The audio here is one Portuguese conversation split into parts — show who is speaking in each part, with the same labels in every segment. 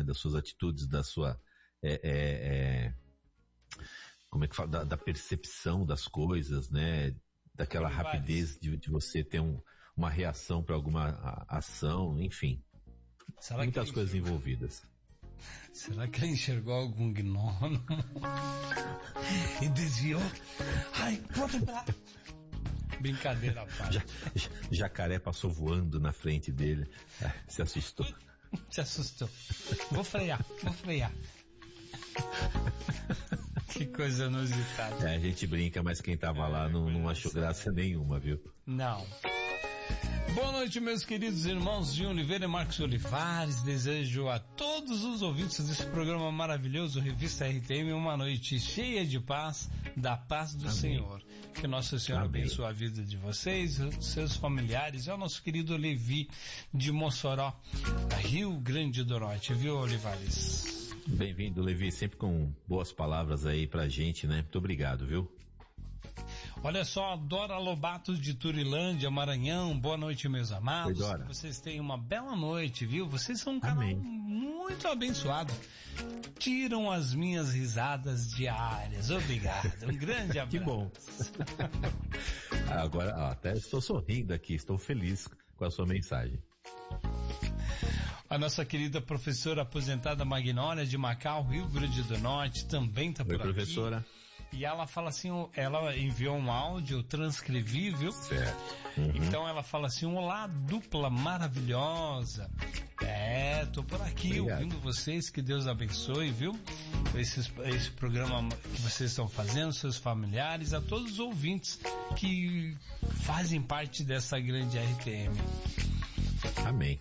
Speaker 1: Das suas atitudes, da sua, como é que fala, da percepção das coisas, né? Daquela rapidez de você ter uma reação para alguma ação, enfim. Muitas coisas envolvidas.
Speaker 2: Será que ele enxergou algum gnomo e desviou? Ai, pode parar. Brincadeira à parte.
Speaker 1: Jacaré passou voando na frente dele. Se assustou.
Speaker 2: Se assustou. Vou frear. Que coisa inusitada.
Speaker 1: A gente brinca, mas quem tava lá não achou graça nenhuma, viu?
Speaker 2: Não. Boa noite, meus queridos irmãos de Oliveira e Marcos Olivares. Desejo a todos os ouvintes desse programa maravilhoso, Revista RTM, uma noite cheia de paz, da paz do Amém. Senhor. Que Nosso Senhor Amém. Abençoe a vida de vocês, seus familiares. É o nosso querido Levi de Mossoró, Rio Grande do Norte, viu, Olivares?
Speaker 1: Bem-vindo, Levi, sempre com boas palavras aí pra gente, né? Muito obrigado, viu?
Speaker 2: Olha só, Dora Lobato de Turilândia, Maranhão, boa noite, meus amados.
Speaker 1: Oi, Dora.
Speaker 2: Vocês tenham uma bela noite, viu? Vocês são um canal muito abençoado. Tiram as minhas risadas diárias. Obrigado. Um grande abraço.
Speaker 1: Que bom. Agora, até estou sorrindo aqui, estou feliz com a sua mensagem.
Speaker 2: A nossa querida professora aposentada Magnólia de Macau, Rio Grande do Norte, também está por aqui.
Speaker 1: Oi, professora.
Speaker 2: E ela fala assim, ela enviou um áudio, eu transcrevi, viu?
Speaker 1: Certo. Uhum.
Speaker 2: Então ela fala assim, olá, dupla maravilhosa. Tô por aqui ouvindo vocês, que Deus abençoe, viu? Esse programa que vocês estão fazendo, seus familiares, a todos os ouvintes que fazem parte dessa grande RTM.
Speaker 1: Amém.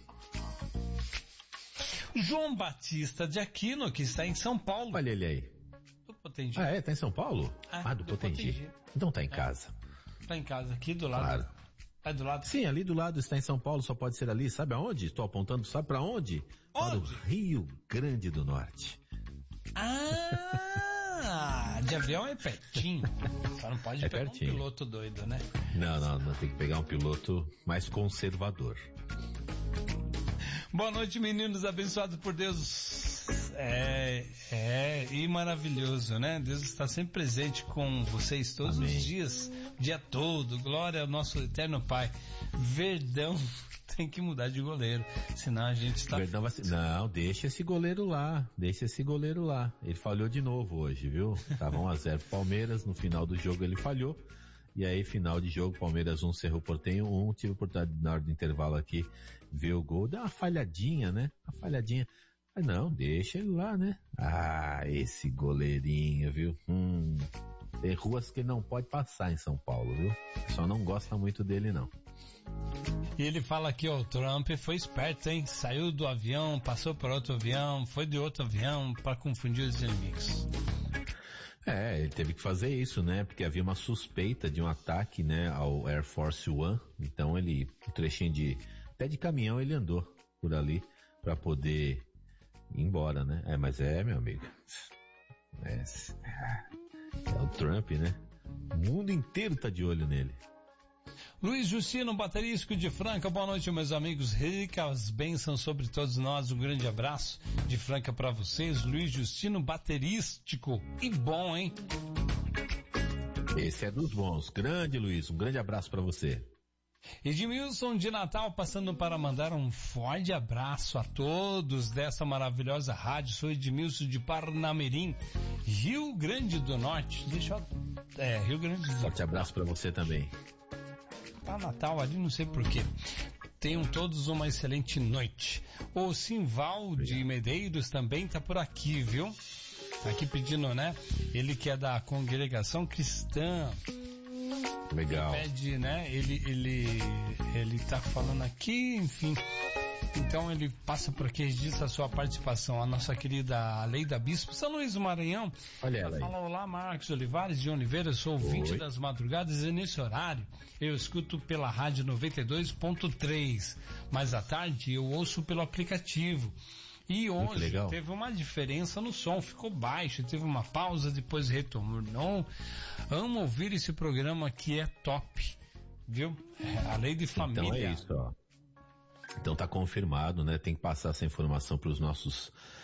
Speaker 2: João Batista de Aquino, que está em São Paulo.
Speaker 1: Olha ele aí.
Speaker 2: Do Potengi.
Speaker 1: Tá em São Paulo? Do Potengi. Então tá em casa.
Speaker 2: Tá em casa, aqui do lado.
Speaker 1: Claro.
Speaker 2: É do lado?
Speaker 1: Sim, ali do lado, está em São Paulo, só pode ser ali. Sabe aonde? Estou apontando, sabe para onde? Para o Rio Grande do Norte.
Speaker 2: De avião é pertinho. Só não pode pegar pertinho. Um piloto doido, né?
Speaker 1: Não, tem que pegar um piloto mais conservador.
Speaker 2: Boa noite, meninos, abençoados por Deus. E maravilhoso, né? Deus está sempre presente com vocês todos
Speaker 1: Amém.
Speaker 2: Os dias, o dia todo. Glória ao nosso eterno Pai. Verdão tem que mudar de goleiro, senão a gente está...
Speaker 1: Verdão Não, deixa esse goleiro lá. Ele falhou de novo hoje, viu? Tava 1-0 Palmeiras, no final do jogo ele falhou. E aí, final de jogo, Palmeiras 1, Cerro Porteño 1, tive a oportunidade na hora do intervalo aqui, ver o gol, deu uma falhadinha, né? Mas não, deixa ele lá, né? Esse goleirinho, viu? Tem ruas que ele não pode passar em São Paulo, viu? Só não gosta muito dele, não.
Speaker 2: E ele fala que o Trump foi esperto, hein? Saiu do avião, passou por outro avião, foi de outro avião para confundir os inimigos.
Speaker 1: Ele teve que fazer isso, né? Porque havia uma suspeita de um ataque, né, ao Air Force One. Então um trechinho até de caminhão ele andou por ali para poder ir embora, né? Mas meu amigo. É o Trump, né? O mundo inteiro tá de olho nele.
Speaker 2: Luiz Justino, baterístico de Franca, boa noite, meus amigos, ricas bênçãos sobre todos nós, um grande abraço de Franca para vocês, Luiz Justino, baterístico, e bom, hein?
Speaker 1: Esse é dos bons, grande Luiz, um grande abraço para você.
Speaker 2: Edmilson de Natal, passando para mandar um forte abraço a todos dessa maravilhosa rádio, sou Edmilson de Parnamirim, Rio Grande do Norte, Rio Grande do Norte.
Speaker 1: Forte abraço para você também.
Speaker 2: Tá Natal ali, não sei porquê. Tenham todos uma excelente noite. O Simval de Medeiros também tá por aqui, viu? Tá aqui pedindo, né? Ele que é da congregação cristã.
Speaker 1: Legal.
Speaker 2: Ele pede, né? Ele tá falando aqui, enfim. Então ele passa por aqui e registra a sua participação. A nossa querida Leida Bispo, São Luís do Maranhão.
Speaker 1: Olha ela aí.
Speaker 2: Fala, olá, Marcos Olivares de Oliveira, sou ouvinte das madrugadas e nesse horário eu escuto pela rádio 92.3, mas à tarde eu ouço pelo aplicativo. E hoje teve uma diferença no som, ficou baixo, teve uma pausa, depois retornou. Amo ouvir esse programa que é top, viu? A lei de família.
Speaker 1: Então é isso, ó. Então tá confirmado, né? Tem que passar essa informação para os nossos